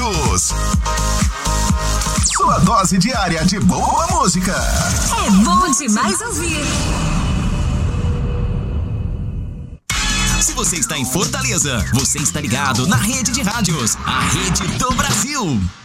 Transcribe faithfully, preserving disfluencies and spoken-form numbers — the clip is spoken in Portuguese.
Rádios. Sua dose diária de boa música. É bom demais ouvir. Se você está em Fortaleza, você está ligado na Rede de Rádios, a rede do Brasil.